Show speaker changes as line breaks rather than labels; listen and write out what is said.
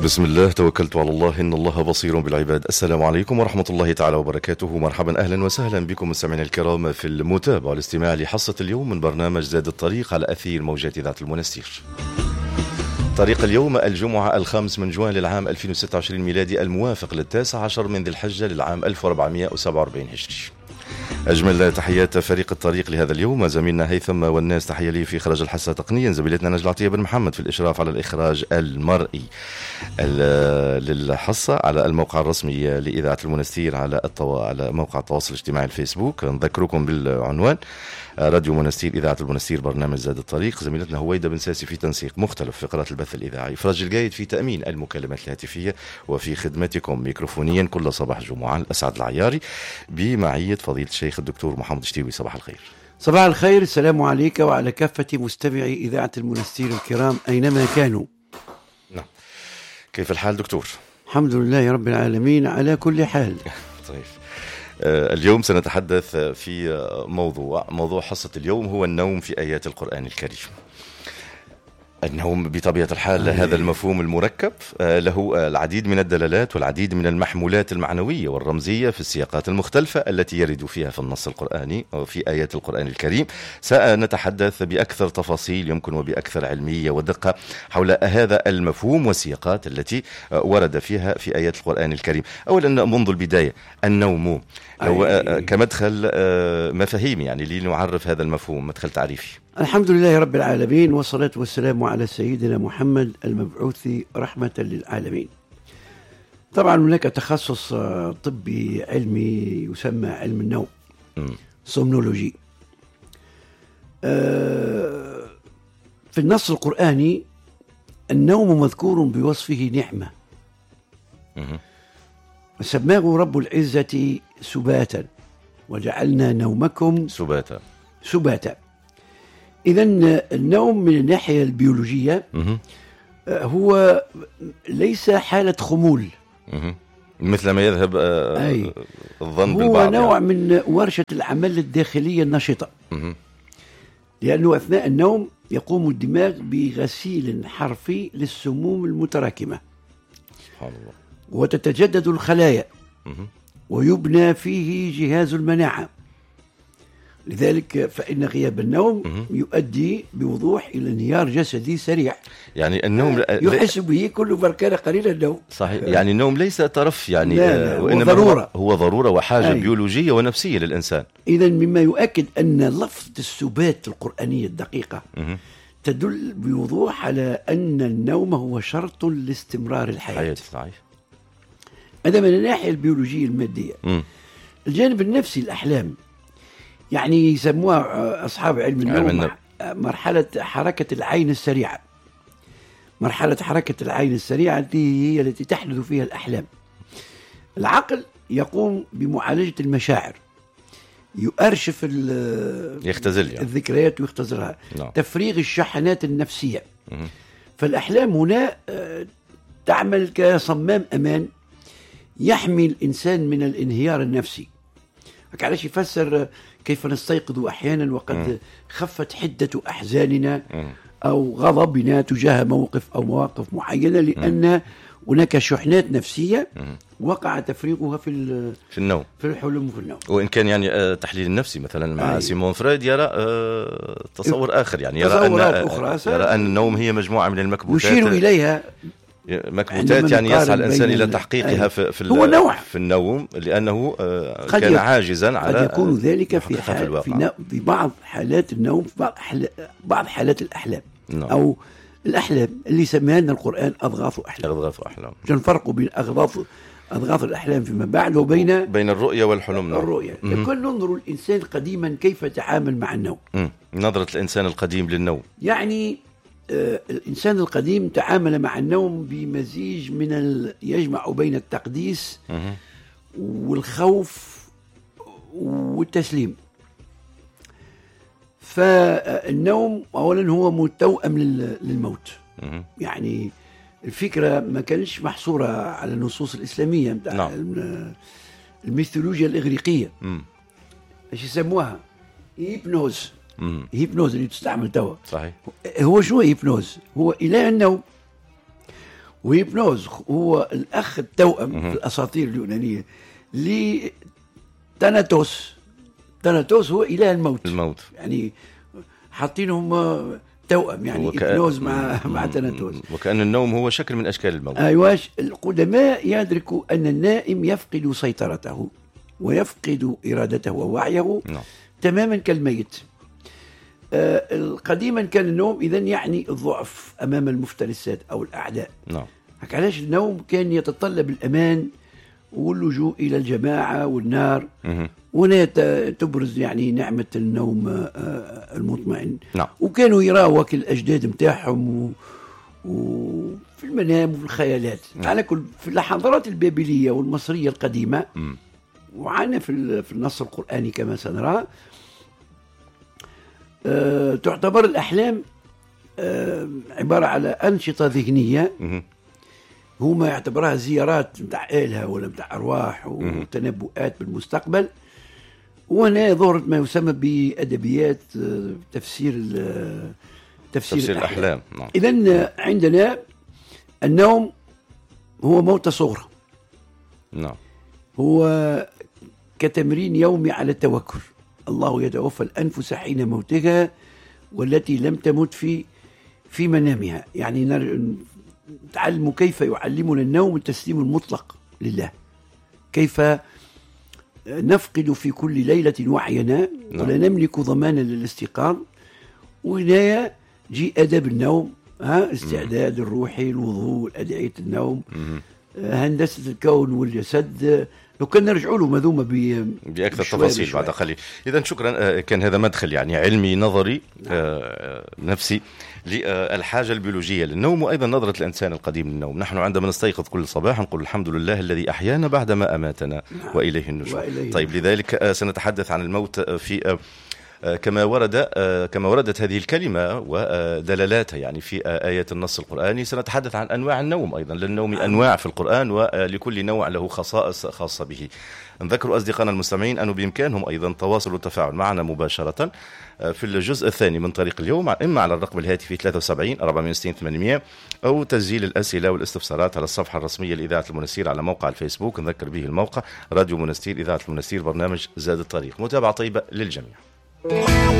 بسم الله توكلت على الله إن الله بصير بالعباد. السلام عليكم ورحمة الله تعالى وبركاته. مرحبا أهلا وسهلا بكم مستمعينا الكرام في المتابعة والاستماع لحصة اليوم من برنامج زاد الطريق على أثير موجات إذاعة المنستير. طريق اليوم الجمعة 5 جوان للعام 2026 ميلادي، الموافق 19 من ذي الحجة للعام 1447 هجري. أجمل تحيات فريق الطريق لهذا اليوم، زميلنا هيثم والناس، تحية لي في إخراج الحصة تقنيا زميلتنا نجلة عطية بن محمد في الإشراف على الإخراج المرئي للحصة على الموقع الرسمي لإذاعة المنستير على موقع التواصل الاجتماعي الفيسبوك. نذكركم بالعنوان راديو منستير إذاعة المنستير، برنامج زاد الطريق. زميلتنا هويدا بن ساسي في تنسيق مختلف فقرات البث الإذاعي، فرج القايد في تأمين المكالمات الهاتفية، وفي خدمتكم ميكروفونيا كل صباح جمعة الأسعد العياري بمعية فضيلة الشيخ الدكتور محمد شتيوي. صباح الخير.
صباح الخير، السلام عليك وعلى كافة مستمعي إذاعة المنستير الكرام أينما كانوا.
نعم، كيف الحال دكتور؟
الحمد لله رب العالمين على كل حال.
طيب، اليوم سنتحدث في موضوع حصة اليوم هو النوم في آيات القرآن الكريم. النوم بطبيعة الحال هذا المفهوم المركب له العديد من الدلالات والعديد من المحمولات المعنوية والرمزية في السياقات المختلفة التي يرد فيها في النص القرآني وفي آيات القرآن الكريم. سنتحدث بأكثر تفاصيل يمكن وبأكثر علمية ودقة حول هذا المفهوم والسياقات التي ورد فيها في آيات القرآن الكريم. أولا منذ البداية، النوم كمدخل مفاهيم، يعني لنعرف هذا المفهوم مدخل تعريفي.
الحمد لله رب العالمين، والصلاة والسلام على سيدنا محمد المبعوث رحمة للعالمين. طبعا هناك تخصص طبي علمي يسمى علم النوم، سومنولوجي. في النص القرآني النوم مذكور بوصفه نعمة، سماه رب العزة سباتا، وجعلنا نومكم سباتا. إذن النوم من الناحية البيولوجية هو ليس حالة خمول
مثل ما يذهب الظن بالبعض،
هو نوع من ورشة العمل الداخلية النشطة، لأنه أثناء النوم يقوم الدماغ بغسيل حرفي للسموم المتراكمة، سبحان الله، وتتجدد الخلايا ويبنى فيه جهاز المناعة. لذلك فإن غياب النوم يؤدي بوضوح إلى انهيار جسدي سريع.
يعني النوم
يحس به كل بركان قليل النوم.
صحيح، يعني النوم ليس ترف، يعني
لا
وإنما
ضرورة.
هو ضرورة وحاجة بيولوجية ونفسية للإنسان.
إذن مما يؤكد أن لفظ السبات القرآنية الدقيقة تدل بوضوح على أن النوم هو شرط لاستمرار الحياة.
صحيح.
هذا من الناحية البيولوجية المادية. الجانب النفسي، الأحلام، يعني يسموها أصحاب علم النوم مرحلة حركة العين السريعة. مرحلة حركة العين السريعة هي التي تحدث فيها الأحلام. العقل يقوم بمعالجة المشاعر، يؤرشف
يختزل يعني
الذكريات ويختزلها، تفريغ الشحنات النفسية. فالأحلام هنا تعمل كصمام أمان يحمي الإنسان من الانهيار النفسي. علاش يفسر كيف نستيقظ أحيانا وقد خفت حدة أحزاننا أو غضبنا تجاه موقف أو مواقف معينة، لأن هناك شحنات نفسية وقع تفريغها في
النوم،
في الحلم وفي النوم.
وإن كان يعني التحليل النفسي مثلا مع سيمون فرويد يرى تصور آخر، يعني يرى أن النوم هي مجموعة من المكبوتات
يشير إليها
مكبوتات، يعني يسعى الإنسان إلى تحقيقها في النوم، لأنه كان عاجزا على.
قد يكون ذلك في بعض حالات النوم، في بعض حالات الأحلام أو الأحلام اللي سماها لنا القرآن أضغاث أحلام. شو الفرق بين أضغاث الأحلام فيما بعد وبين
الرؤية والحلم؟
الرؤية. لكن ننظر الإنسان قديما كيف تعامل مع النوم.
نظرة الإنسان القديم للنوم،
يعني الإنسان القديم تعامل مع النوم بمزيج يجمع بين التقديس والخوف والتسليم. فالنوم أولا هو متوأم للموت. يعني الفكرة ما كانش محصورة على النصوص الإسلامية متاع الميثولوجيا الإغريقية. ايش يسموها؟ هيبنوز اللي تستعمل توا.
صحيح.
هو شو هيبنوز؟ هو إله النوم، وهيبنوز هو الأخ التوأم في الأساطير اليونانية لتاناتوس. تاناتوس هو إله الموت. يعني حاطينهم توأم، يعني هيبنوز مع تاناتوس.
وكأن النوم هو شكل من أشكال الموت.
أيوة. القدماء يدركوا أن النائم يفقد سيطرته ويفقد إرادته ووعيه تماما كالميت. قديما كان النوم إذن يعني الضعف أمام المفترسات أو الأعداء. علاش النوم كان يتطلب الأمان واللجوء إلى الجماعة والنار. وهنا تبرز يعني نعمة النوم المطمئن. وكانوا يراوا الأجداد متاعهم وفي المنام وفي الخيالات. على كل في الحضارات البابلية والمصرية القديمة وعنا في النص القرآني كما سنرى تعتبر الأحلام عبارة على أنشطة ذهنية هما يعتبرها زيارات متاع آلهة ولا متاع أرواح وتنبؤات بالمستقبل. وهنا ظهرت ما يسمى بأدبيات تفسير الأحلام. إذن عندنا النوم هو موت صغرى. هو كتمرين يومي على التوكل. الله يتوفى الأنفس حين موتها والتي لم تمت في منامها. يعني نتعلم كيف يعلمنا النوم التسليم المطلق لله، كيف نفقد في كل ليلة وعينا ولا نملك ضمانا للاستيقاظ. وهنا جي أدب النوم، استعداد الروحي، الوضوء، أدعية النوم، هندسة الكون والجسد. لو كان نرجعوا له مذومة
بأكثر تفاصيل بعد قليل. إذن شكرا. كان هذا مدخل يعني علمي نظري نفسي للحاجة البيولوجية للنوم، وأيضا نظرة الإنسان القديم للنوم. نحن عندما نستيقظ كل صباح نقول الحمد لله الذي أحيانا بعدما أماتنا وإليه النشور. طيب لذلك سنتحدث عن الموت في كما وردت هذه الكلمة ودلالاتها يعني في آيات النص القرآني. سنتحدث عن أنواع النوم أيضا، للنوم أنواع في القرآن ولكل نوع له خصائص خاصة به. نذكر أصدقائنا المستمعين أنه بإمكانهم أيضا تواصل والتفاعل معنا مباشرة في الجزء الثاني من طريق اليوم، إما على الرقم الهاتفي 73 460 800 أو تسجيل الأسئلة والاستفسارات على الصفحة الرسمية لإذاعة المنستير على موقع الفيسبوك. نذكر به الموقع راديو منستير إذاعة المنستير، برنامج زاد الطريق. متابعة طيبة للجميع.